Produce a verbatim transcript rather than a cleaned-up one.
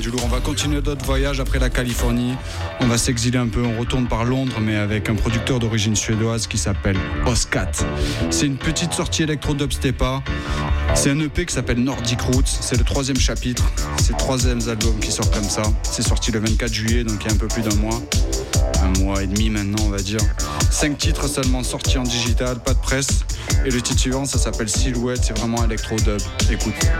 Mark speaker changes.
Speaker 1: du lourd. On va continuer notre voyage après la Californie. On va s'exiler un peu, on retourne par Londres, mais avec un producteur d'origine suédoise qui s'appelle Oscat. C'est une petite sortie électro-dubstepa. C'est un E P qui s'appelle Nordic Roots. C'est le troisième chapitre. C'est le troisième album qui sort comme ça. C'est sorti le vingt-quatre juillet, donc il y a un peu plus d'un mois. Un mois et demi maintenant, on va dire. Cinq titres seulement sortis en digital, pas de presse. Et le titre suivant, ça s'appelle Silhouette. C'est vraiment électro-dub. Écoute.